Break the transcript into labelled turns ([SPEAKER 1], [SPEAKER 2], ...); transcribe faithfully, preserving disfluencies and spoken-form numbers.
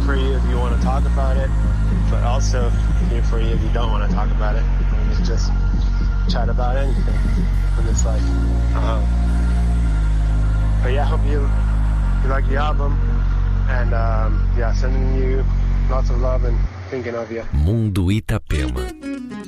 [SPEAKER 1] for you if you want to talk about it, but also here for you if you don't want to talk about it. We can just chat about anything in this life. Um, but yeah, I hope you, you like the album, and um, yeah, sending you lots of love and thinking of you.
[SPEAKER 2] Mundo Itapema.